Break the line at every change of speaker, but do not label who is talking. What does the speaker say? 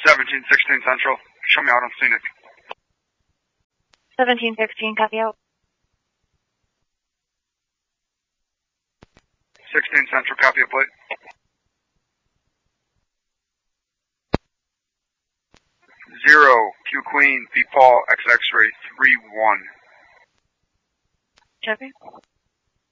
1716 Central. Show me out on Scenic.
1716, copy out.
16 Central, copy a plate. 0, Q Queen, P Paul, XX-ray 31.
Copy.